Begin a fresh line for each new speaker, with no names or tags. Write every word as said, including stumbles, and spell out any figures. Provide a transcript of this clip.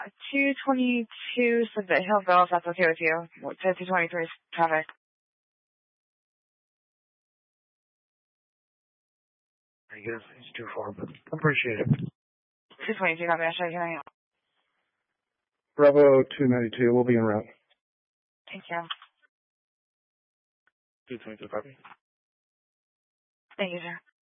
two twenty-two Sunset Hillville, if that's okay with you. To two twenty-three traffic.
I guess it's too far, but appreciate it.
two twenty-two, copy. I'll show you hang out.
Bravo two ninety-two, we'll be en route.
Thank you.
two twenty-two, copy.
Thank you, sir.